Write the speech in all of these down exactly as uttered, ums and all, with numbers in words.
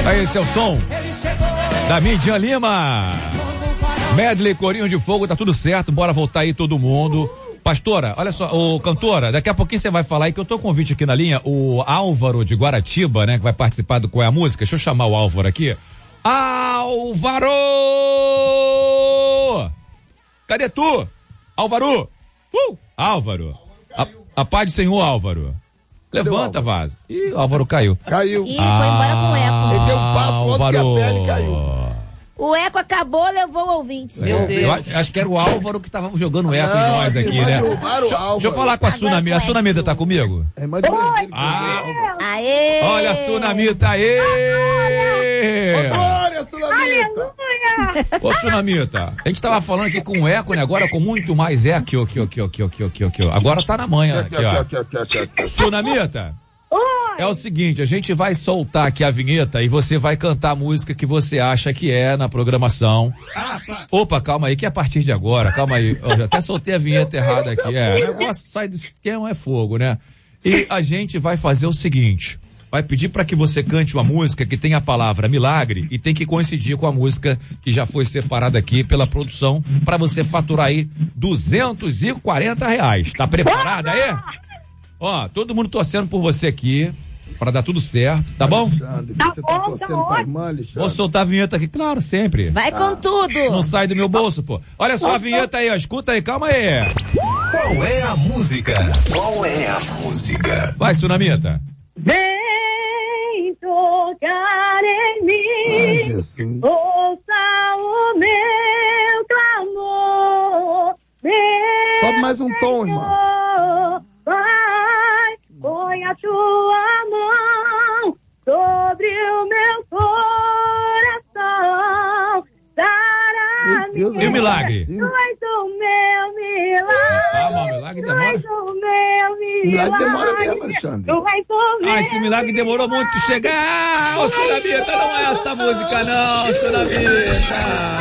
Aí, esse é o som da Midian Lima. Medley, Corinho de Fogo, tá tudo certo. Bora voltar aí todo mundo. Pastora, olha só, ô cantora, daqui a pouquinho você vai falar aí que eu tô com um convite aqui na linha, o Álvaro de Guaratiba, né, que vai participar do Qual é a Música. Deixa eu chamar o Álvaro aqui. Álvaro! Cadê tu? Álvaro! Uh! Álvaro! A, a paz do Senhor, Álvaro. Levanta, Vaso. Ih, o Álvaro caiu. Caiu. Ih, foi embora com o eco. Ele deu um passo outro que a perna e caiu. O eco acabou, levou o ouvinte. Meu é, Deus. Eu acho, acho que era o Álvaro que tava jogando eco não, em nós aqui, né? Deixa, deixa eu falar com a Sunamita. A Sunamita tá comigo? É irmã de Oi, ah, aê! Olha a Sunamita, aê! Glória, Sunamita! Ô, Sunamita, a gente tava falando aqui com eco, né? Agora com muito mais eco. Aqui, aqui, aqui, aqui, aqui, aqui, aqui, aqui. Agora tá na manhã. Aqui, ó. Sunamita. É o seguinte, a gente vai soltar aqui a vinheta e você vai cantar a música que você acha que é na programação. Opa, calma aí, que é a partir de agora, calma aí. Eu já até soltei a vinheta errada aqui. É, o negócio sai do esquema, é fogo, né? E a gente vai fazer o seguinte, vai pedir para que você cante uma música que tem a palavra milagre e tem que coincidir com a música que já foi separada aqui pela produção para você faturar aí duzentos e quarenta reais. Tá preparada aí? Ó, todo mundo torcendo por você aqui, pra dar tudo certo, tá bom? Alexandre, você tá torcendo pra irmã, Alexandre? Vou soltar a vinheta aqui, claro, sempre. Vai com ah. tudo. Não sai do meu bolso, pô. Olha só a vinheta aí, ó, escuta aí, calma aí. Qual é a música? Qual é a música? Vai, Sunamita. Vem tocar em mim, Ai, Jesus. Ouça o meu clamor. Sobe mais um tom, irmão. Vai, põe a tua mão sobre o meu coração. Dará e o milagre? Tu és o meu milagre. Calma, o milagre demora. Tu és o meu milagre. Milagre demora mesmo, Alexandre. Tu és o meu ah, esse milagre demorou muito pra chegar. Ô, Sunamita, não é essa música não, Sunamita.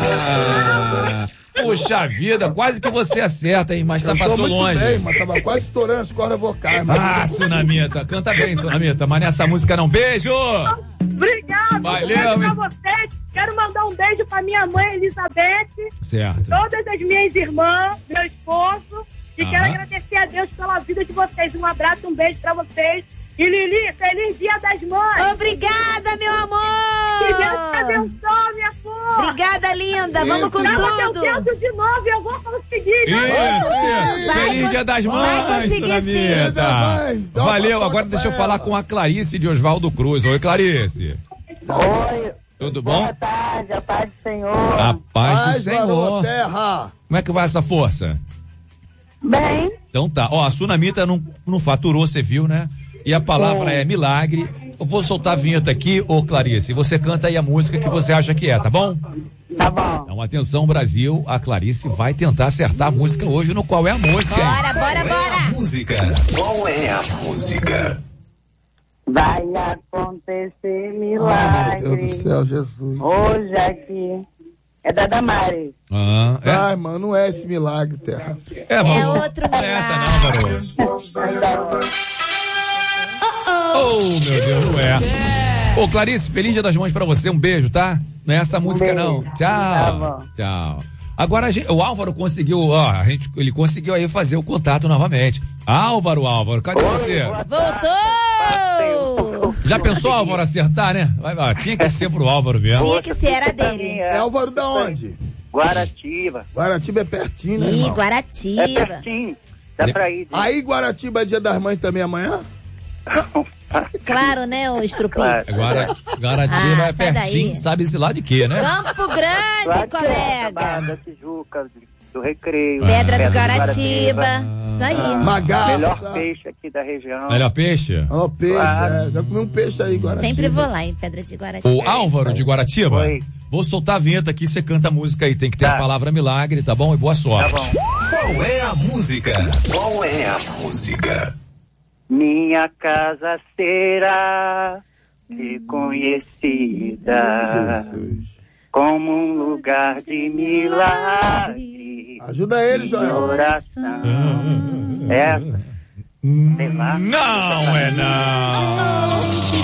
Puxa vida, quase que você acerta, hein? Mas tá passou longe. Bem, mas tava quase estourando as cordas vocais. Mas... Ah, Sunamita, canta bem, Sunamita, mas nessa música não. Beijo! Obrigado! Valeu, pra vocês. Quero mandar um beijo pra minha mãe, Elizabeth. Certo. Todas as minhas irmãs, meu esposo. E ah. quero agradecer a Deus pela vida de vocês. Um abraço, um beijo pra vocês. E Lili, feliz Dia das Mães! Obrigada, meu amor! Que Deus te abençoe, minha flor! Obrigada, linda! Isso. Vamos com Chama tudo! Eu tento de novo e eu vou conseguir! Isso! Feliz Dia das Mães, Sunamita! Valeu, agora deixa eu falar com a Clarice de Oswaldo Cruz. Oi, Clarice! Oi! Tudo bom? Boa tarde, a paz do Senhor! A paz, paz do Senhor! Terra. Como é que vai essa força? Bem! Então tá, ó, a Sunamita não, não faturou, você viu, né? E a palavra é milagre. Eu vou soltar a vinheta aqui, ô Clarice. Você canta aí a música que você acha que é, tá bom? Tá bom. Então, atenção, Brasil. A Clarice vai tentar acertar a música hoje no Qual é a Música, hein? Bora, bora, Qual bora. É a música? Qual é a música? Vai acontecer milagre. Ai, meu Deus do céu, Jesus. Hoje aqui. É da Damares. Ah, é? Ai, mano, não é esse milagre, Terra. É, vamos. É outro não é essa não, garoto. Oh, meu Deus, não é. Ô, Clarice, feliz Dia das Mães pra você, um beijo, tá? Não é essa música um não. Tchau. Tchau. Agora, a gente, o Álvaro conseguiu, ó, a gente, ele conseguiu aí fazer o contato novamente. Álvaro, Álvaro, cadê Oi, você? Voltou! Já pensou, Álvaro, acertar, né? Vai, vai, tinha que ser pro Álvaro mesmo. Tinha que ser, era dele. É Álvaro da onde? Guaratiba. Guaratiba é pertinho, né, irmão? Ih, Guaratiba. É pertinho. Dá pra ir. Né? Aí, Guaratiba é Dia das Mães também amanhã? Claro, né, o estrupício. Agora, Guaratiba ah, é pertinho, sabe-se lá de quê, né? Campo Grande, claro colega. É, da Tijuca, do Recreio. Pedra ah, do Guaratiba. Ah, isso aí. Magal. Melhor peixe aqui da região. Melhor peixe? Melhor peixe, claro. é. Já comi um peixe aí, Guaratiba. Sempre vou lá em Pedra de Guaratiba. O Álvaro de Guaratiba? Oi. Vou soltar a vinheta aqui, você canta a música aí. Tem que ter tá. a palavra milagre, tá bom? E boa sorte. Tá bom. Qual é a música? Qual é a música? Minha casa será reconhecida Jesus. Como um lugar de milagre. Ajuda ele, Joel. Oração. Essa. Sei lá. Não é não.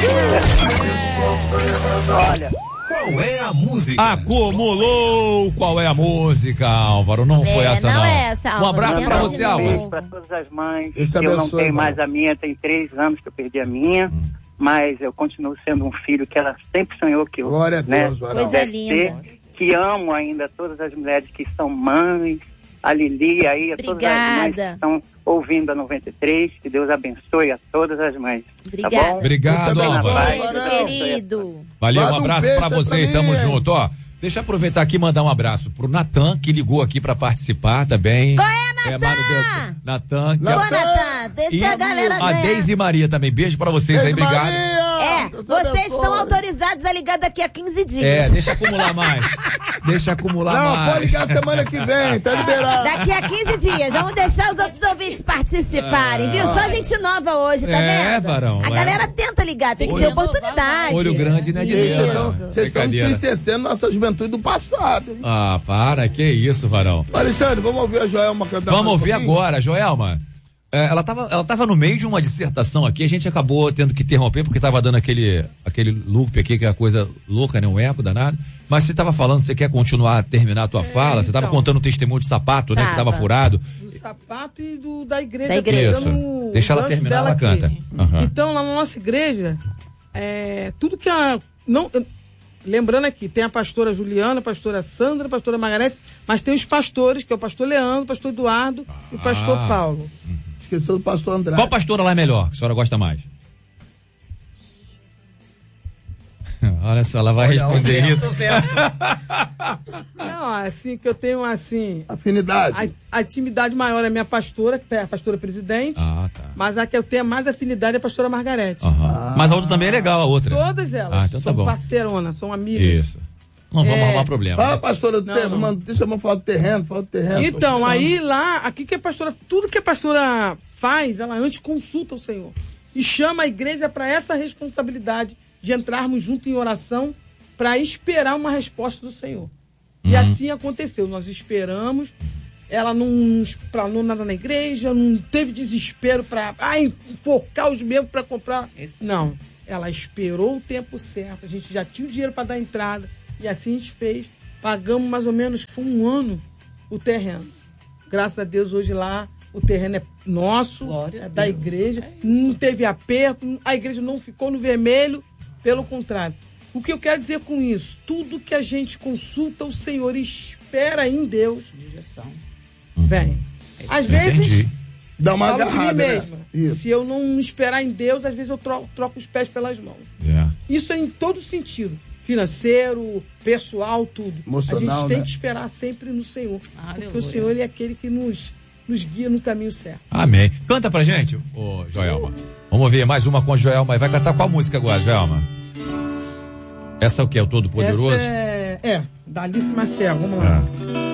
Olha, Qual é a música? Acumulou. Qual é a música, Álvaro? Não foi É, essa, não não. é essa, Um Álvaro. abraço pra Não, você, não. um Álvaro. beijo para todas as mães. Deus te Eu não abençoe, tenho irmão. mais a minha, tem três anos que eu perdi a minha, Hum. mas eu continuo sendo um filho que ela sempre sonhou que eu, Glória a né, Deus, varão. Coisa deve linda. ser, que amo ainda todas as mulheres que são mães, a Lili aí, a todas as mães que Obrigada. estão ouvindo a noventa e três, que Deus abençoe a todas as mães. Obrigada. Tá bom? Obrigado, Deus te Álvaro. abençoe. Beijo, querido. Valeu, um Manda um abraço beijo pra aí você, pra tamo mim, hein? junto, ó. Deixa eu aproveitar aqui e mandar um abraço pro Natan, que ligou aqui pra participar também. Qual é, Natan? Mano Deus, Natan. que Ô, é- Natan, E deixa a galera a ganhar. Deise e Maria também. Beijo pra vocês aí, Beijo, obrigado. Maria! É, Deus te vocês abençoe. estão autorizados a ligar daqui a quinze dias. É, deixa acumular mais. Deixa acumular Não, mais. pode ligar semana que vem, tá liberado. Daqui a quinze dias, vamos deixar os outros ouvintes participarem, viu? Só gente nova hoje, tá É, vendo? varão, A é. galera tenta ligar, tem que ter oportunidade. Olho grande, né, de Isso, Deus. então, vocês estão Brincadeira. entristecendo nossa juventude do passado. hein? Ah, para, que isso, varão. Alexandre, vamos ouvir a Joelma cantar Vamos mais um ouvir pouquinho? agora, Joelma. É, ela tava, ela tava no meio de uma dissertação aqui, a gente acabou tendo que interromper porque tava dando aquele, aquele loop aqui, que é a coisa louca, né? Um eco danado. Mas você tava falando, você quer continuar, terminar a tua fala? Você tava então. contando o testemunho de sapato, né? Que tava Tava. furado. Do sapato e do, da igreja. Da igreja. Isso. pegando o Deixa ela gancho terminar, dela ela aqui. canta. Aham. Então, lá na nossa igreja, é, tudo que a... Não, eu- lembrando aqui, tem a pastora Juliana, a pastora Sandra, a pastora Margarete, mas tem os pastores, que é o pastor Leandro, o pastor Eduardo e o pastor Ah. Paulo. Esqueceu do pastor Andrade. Qual pastora lá é melhor, que a senhora gosta mais? Olha só, ela vai responder isso. Não, assim, que eu tenho, assim... Afinidade. A, a intimidade maior é a minha pastora, que é a pastora presidente, Ah, tá. mas a que eu tenho mais afinidade é a pastora Margarete. Aham. Mas a outra também é legal, a outra. Todas elas Ah, então tá são bom. parceironas, são amigas. Isso. Não vamos É. arrumar problema. Fala, pastora, do Não, terreno, não. mano, deixa eu falar do terreno, fala do terreno. Então, aí lá, aqui que a pastora, tudo que a pastora faz, ela antes consulta o Senhor. E chama a igreja para essa responsabilidade de entrarmos juntos em oração para esperar uma resposta do Senhor. E assim aconteceu. Nós esperamos, ela não explanou nada na igreja, não teve desespero para enfocar os membros para comprar. Não, ela esperou o tempo certo. A gente já tinha o dinheiro para dar entrada. E assim a gente fez. Pagamos mais ou menos, foi um ano, o terreno. Graças a Deus, hoje lá, o terreno é nosso, Glória a é da Deus. igreja. Não teve aperto, a igreja não ficou no vermelho, pelo contrário. O que eu quero dizer com isso? Tudo que a gente consulta o Senhor e espera em Deus, Direção. vem. Às Entendi. vezes, Dá uma falo de mim agarrada, mesma. né? Isso. Se eu não esperar em Deus, às vezes eu troco, troco os pés pelas mãos. É. Isso é em todo sentido. Financeiro, pessoal, tudo. Emocional, a gente tem né? que esperar sempre no Senhor. Porque Aleluia. o Senhor ele é aquele que nos, nos guia no caminho certo. Amém. Canta pra gente, ô Joelma. Vamos ouvir mais uma com a Joelma. Vai cantar qual música agora, Joelma? Essa é o que? É o Todo-Poderoso? Essa é, é, da Alice Marcel. Vamos lá. Ah.